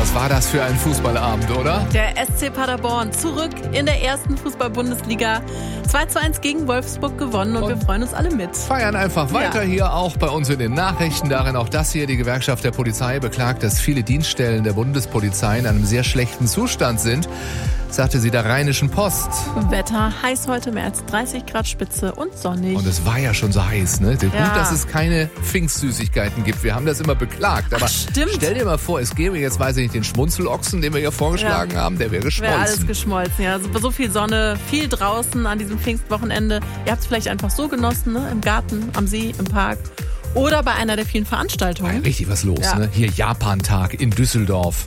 was war das für ein Fußballabend, oder? Der SC Paderborn zurück in der ersten Fußball-Bundesliga. 2:1 gegen Wolfsburg gewonnen und wir freuen uns alle mit. Feiern einfach weiter hier auch bei uns in den Nachrichten. Darin auch das hier. Die Gewerkschaft der Polizei beklagt, dass viele Dienststellen der Bundespolizei in einem sehr schlechten Zustand sind, sagte sie der Rheinischen Post. Wetter heiß heute, mehr als 30 Grad Spitze und sonnig. Und es war ja schon so heiß, ne? Gut, dass es keine Pfingstsüßigkeiten gibt. Wir haben das immer beklagt. Aber stimmt. Stell dir mal vor, es gäbe jetzt, weiß ich nicht, den Schmunzelochsen, den wir hier vorgeschlagen haben, der wäre geschmolzen. Wäre alles geschmolzen, ja. So viel Sonne, viel draußen an diesem Pfingstwochenende. Ihr habt es vielleicht einfach so genossen, ne? Im Garten, am See, im Park. Oder bei einer der vielen Veranstaltungen. Ja, richtig was los, ne? Hier Japan-Tag in Düsseldorf.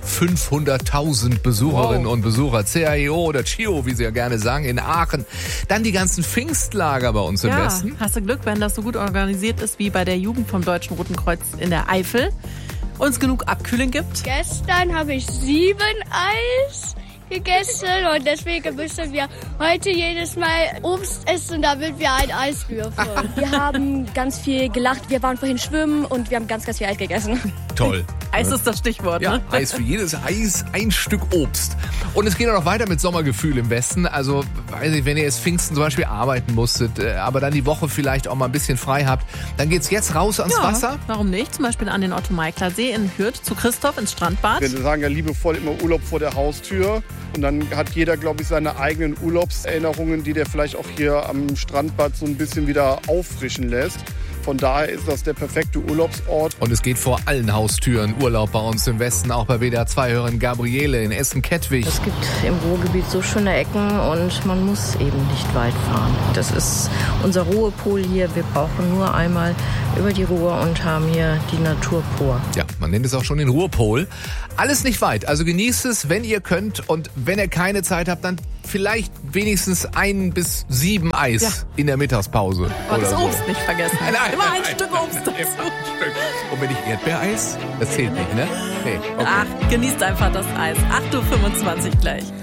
500.000 Besucherinnen und Besucher. CAEO oder CHIO, wie sie ja gerne sagen, in Aachen. Dann die ganzen Pfingstlager bei uns im Westen. Hast du Glück, wenn das so gut organisiert ist wie bei der Jugend vom Deutschen Roten Kreuz in der Eifel. Uns genug Abkühlen gibt. Gestern habe ich 7 Eis gegessen und deswegen müssen wir heute jedes Mal Obst essen, damit wir ein Eis würfeln. Wir haben ganz viel gelacht, wir waren vorhin schwimmen und wir haben ganz, ganz viel Eis gegessen. Toll. Eis ist das Stichwort, ja, ne? Eis für jedes Eis, ein Stück Obst. Und es geht auch noch weiter mit Sommergefühl im Westen. Also, weiß ich, wenn ihr jetzt Pfingsten zum Beispiel arbeiten musstet, aber dann die Woche vielleicht auch mal ein bisschen frei habt, dann geht's jetzt raus ans Wasser. Warum nicht? Zum Beispiel an den Otto-Meikler-See in Hürth zu Christoph ins Strandbad. Wir sagen ja liebevoll immer Urlaub vor der Haustür. Und dann hat jeder, glaube ich, seine eigenen Urlaubserinnerungen, die der vielleicht auch hier am Strandbad so ein bisschen wieder auffrischen lässt. Von daher ist das der perfekte Urlaubsort. Und es geht vor allen Haustüren Urlaub bei uns im Westen, auch bei WDR 2-Hörerin Gabriele in Essen-Kettwig. Es gibt im Ruhrgebiet so schöne Ecken und man muss eben nicht weit fahren. Das ist unser Ruhepol hier. Wir brauchen nur einmal über die Ruhr und haben hier die Natur pur. Ja, man nennt es auch schon den Ruhrpol. Alles nicht weit, also genießt es, wenn ihr könnt. Und wenn ihr keine Zeit habt, dann vielleicht wenigstens 1 bis 7 Eis in der Mittagspause. Und das oder Obst nicht vergessen. Immer ein Stück Obst dazu. Und wenn nicht Erdbeereis, das zählt nicht, ne? Nee, okay. Ach, genießt einfach das Eis. 8:25 Uhr gleich.